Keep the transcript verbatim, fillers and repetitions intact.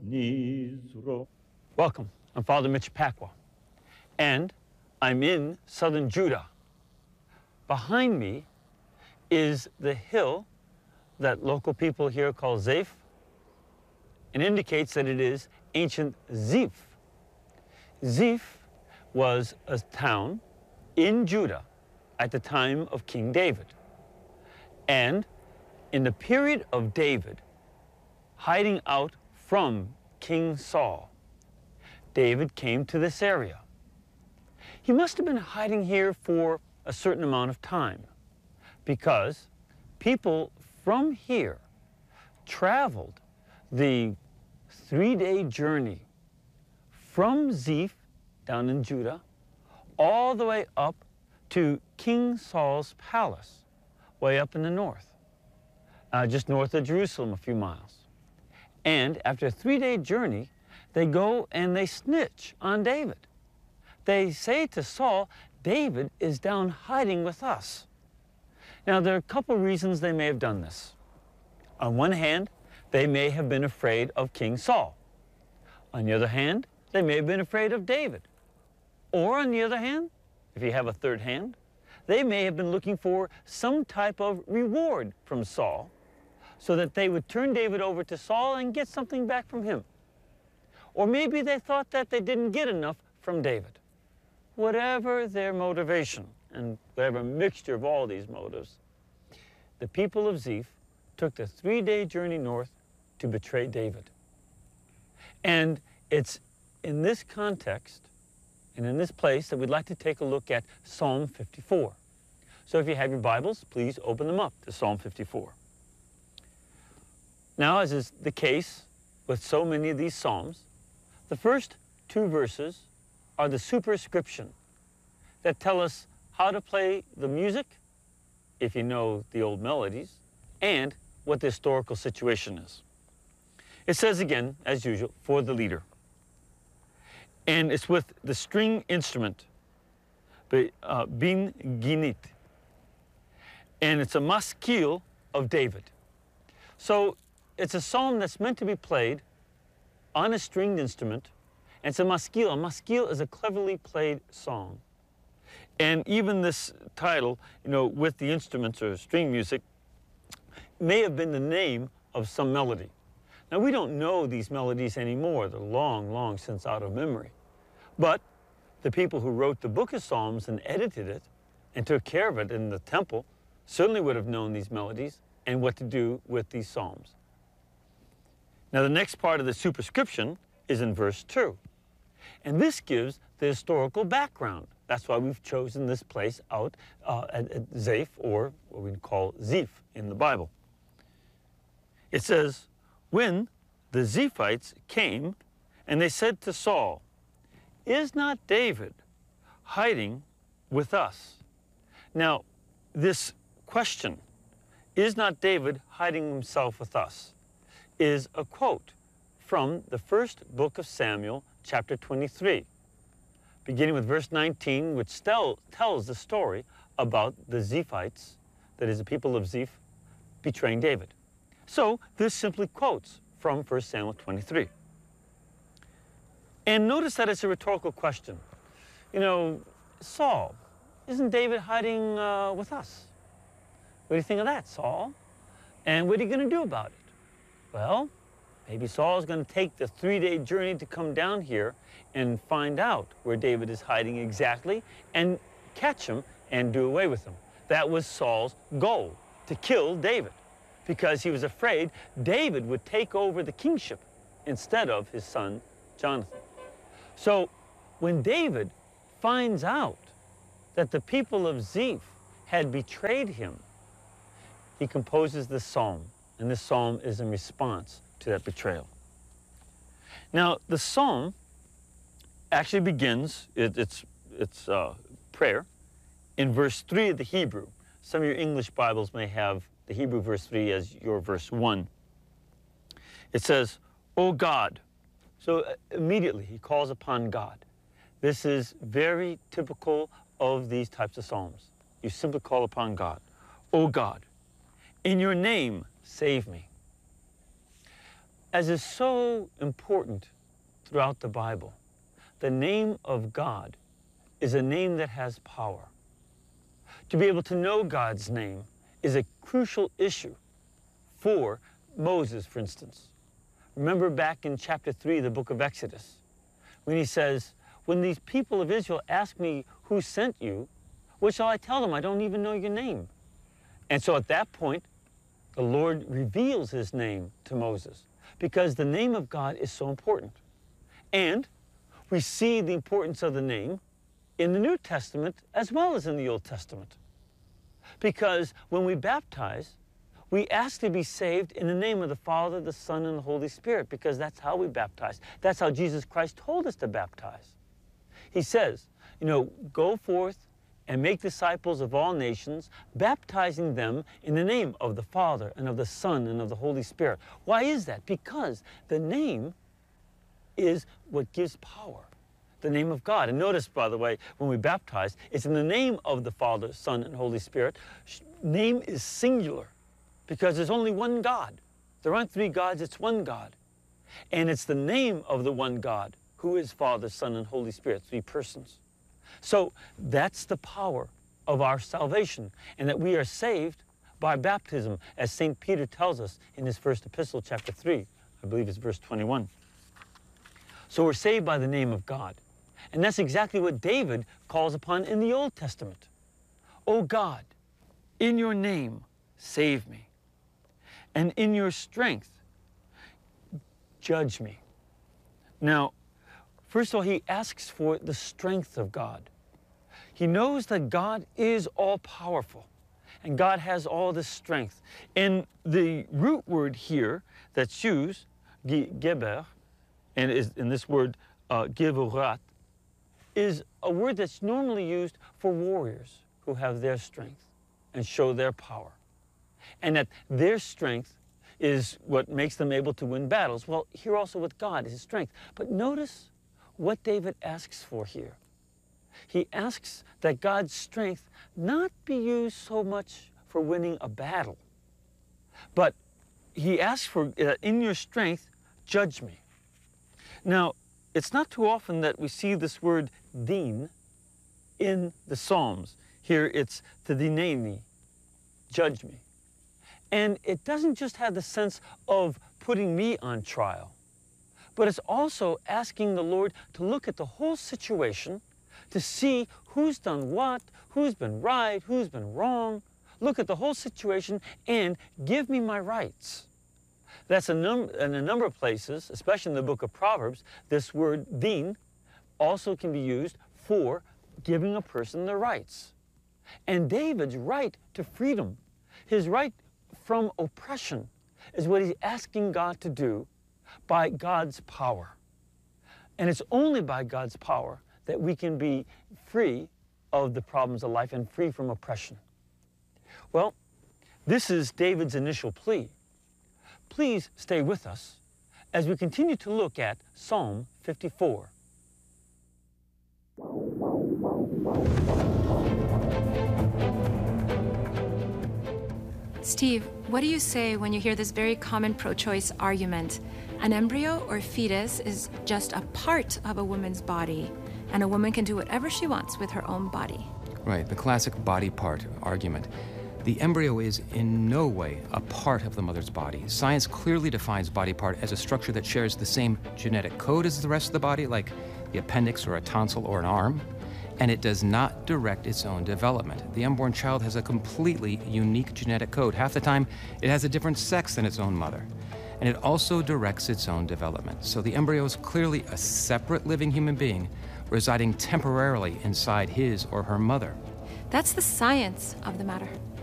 Welcome, I'm Father Mitch Pacwa, and I'm in southern Judah. Behind me is the hill that local people here call Zeph, and indicates that it is ancient Ziph. Ziph was a town in Judah at the time of King David. And in the period of David, hiding out from King Saul, David came to this area. He must have been hiding here for a certain amount of time, because people from here traveled the three-day journey from Ziph down in Judah all the way up to King Saul's palace, way up in the north, uh, just north of Jerusalem a few miles. And after a three-day journey, they go and they snitch on David. They say to Saul, David is down hiding with us. Now, there are a couple reasons they may have done this. On one hand, they may have been afraid of King Saul. On the other hand, they may have been afraid of David. Or on the other hand, if you have a third hand, they may have been looking for some type of reward from Saul so that they would turn David over to Saul and get something back from him. Or maybe they thought that they didn't get enough from David. Whatever their motivation, and whatever mixture of all these motives, the people of Ziph took the three-day journey north to betray David. And it's in this context and in this place that we'd like to take a look at Psalm fifty-four. So if you have your Bibles, please open them up to Psalm fifty-four. Now, as is the case with so many of these Psalms, the first two verses are the superscription that tell us how to play the music, if you know the old melodies, and what the historical situation is. It says again, as usual, for the leader. And it's with the string instrument, uh, bin ginit. And it's a maskil of David. So it's a psalm that's meant to be played on a stringed instrument. And it's a maskil. A maskil is a cleverly played song. And even this title, you know, with the instruments or string music, may have been the name of some melody. Now, we don't know these melodies anymore. They're long, long since out of memory. But the people who wrote the book of Psalms and edited it and took care of it in the temple certainly would have known these melodies and what to do with these psalms. Now, the next part of the superscription is in verse two. And this gives the historical background. That's why we've chosen this place out uh, at, at Zeph, or what we call Ziph in the Bible. It says, when the Ziphites came, and they said to Saul, is not David hiding with us? Now, this question, is not David hiding himself with us, is a quote from the first book of Samuel, chapter twenty-three, beginning with verse nineteen, which still tells the story about the Ziphites, that is, the people of Ziph, betraying David. So this simply quotes from First Samuel twenty-three. And notice that it's a rhetorical question. You know, Saul, isn't David hiding uh, with us? What do you think of that, Saul? And what are you going to do about it? Well, maybe Saul is going to take the three-day journey to come down here and find out where David is hiding exactly and catch him and do away with him. That was Saul's goal, to kill David, because he was afraid David would take over the kingship instead of his son Jonathan. So when David finds out that the people of Ziph had betrayed him, he composes this psalm, and this psalm is in response to that betrayal. Now, the psalm actually begins, it, it's, it's uh, prayer, in verse three of the Hebrew. Some of your English Bibles may have the Hebrew verse three as your verse one. It says, O God. So uh, immediately he calls upon God. This is very typical of these types of psalms. You simply call upon God. O God, in your name, save me. As is so important throughout the Bible, the name of God is a name that has power. To be able to know God's name is a crucial issue for Moses, for instance. Remember back in chapter three of the book of Exodus, when he says, when these people of Israel ask me who sent you, what shall I tell them? I don't even know your name. And so at that point, the Lord reveals his name to Moses, because the name of God is so important. And we see the importance of the name in the New Testament as well as in the Old Testament. Because when we baptize, we ask to be saved in the name of the Father, the Son, and the Holy Spirit, because that's how we baptize. That's how Jesus Christ told us to baptize. He says, you know, go forth and make disciples of all nations, baptizing them in the name of the Father and of the Son and of the Holy Spirit. Why is that? Because the name is what gives power, the name of God. And notice, by the way, when we baptize, it's in the name of the Father, Son, and Holy Spirit. Name is singular because there's only one God. There aren't three gods, it's one God. And it's the name of the one God, who is Father, Son, and Holy Spirit, three persons. So that's the power of our salvation, and that we are saved by baptism, as Saint Peter tells us in his first epistle, chapter three. I believe it's verse twenty-one. So we're saved by the name of God. And that's exactly what David calls upon in the Old Testament. O God, in your name, save me. And in your strength, judge me. Now, first of all, he asks for the strength of God. He knows that God is all-powerful, and God has all this strength. And the root word here that's used, geber, and is in this word, uh, gevurat, is a word that's normally used for warriors who have their strength and show their power. And that their strength is what makes them able to win battles. Well, here also with God is his strength. But notice what David asks for here. He asks that God's strength not be used so much for winning a battle, but he asks for, uh, in your strength, judge me. Now, it's not too often that we see this word din in the Psalms. Here it's tedineni, judge me. And it doesn't just have the sense of putting me on trial, but it's also asking the Lord to look at the whole situation to see who's done what, who's been right, who's been wrong. Look at the whole situation and give me my rights. That's a num in a number of places, especially in the book of Proverbs, this word din also can be used for giving a person their rights. And David's right to freedom, his right from oppression, is what he's asking God to do by God's power. And it's only by God's power that we can be free of the problems of life and free from oppression. Well, this is David's initial plea. Please stay with us as we continue to look at Psalm fifty-four. Steve, what do you say when you hear this very common pro-choice argument? An embryo or fetus is just a part of a woman's body, and a woman can do whatever she wants with her own body. Right, the classic body part argument. The embryo is in no way a part of the mother's body. Science clearly defines body part as a structure that shares the same genetic code as the rest of the body, like the appendix or a tonsil or an arm, and it does not direct its own development. The unborn child has a completely unique genetic code. Half the time, it has a different sex than its own mother, and it also directs its own development. So the embryo is clearly a separate living human being residing temporarily inside his or her mother. That's the science of the matter.